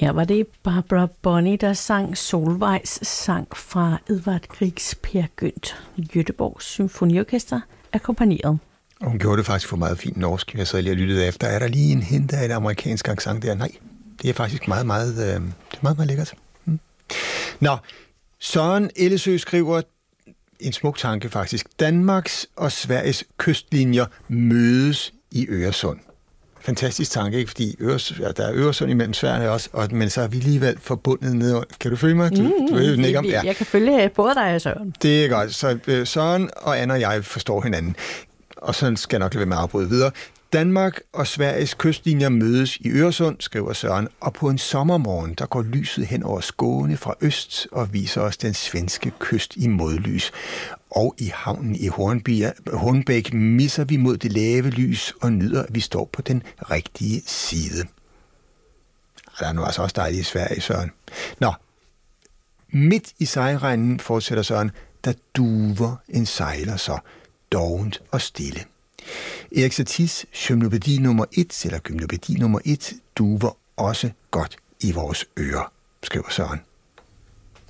Her var det Barbara Bonney, der sang Solvejs sang fra Edvard Griegs Peer Gynt. Göteborgs Symfoniorkester akkompagneret. Og hun gjorde det faktisk for meget fint norsk. Jeg sad lige og lyttede efter. Er der lige en hint af et amerikansk accent der? Nej, det er faktisk meget, meget lækkert. Nå, Søren Ellesø skriver en smuk tanke faktisk. Danmarks og Sveriges kystlinjer mødes i Øresund. Fantastisk tanke, ikke? Fordi der er Øresund imellem Sverige også, men så er vi alligevel forbundet ned. Kan du følge mig? Jeg kan følge både dig og Søren. Det er godt. Så Søren og Anna og jeg forstår hinanden. Og så skal jeg nok lade være med at afbryde videre. Danmark og Sveriges kystlinjer mødes i Øresund, skriver Søren, og på en sommermorgen, der går lyset hen over Skåne fra øst og viser os den svenske kyst i modlys. Og i havnen i Hornbæk misser vi mod det lave lys og nyder, at vi står på den rigtige side. Der er nu altså også dejligt i Sverige, Søren. Nå, midt i sejregnen, fortsætter Søren, der duver en sejler så dovent og stille. Erik Saties gymnopædi nummer 1, eller gymnopædi nummer 1, duver også godt i vores ører, skriver Søren.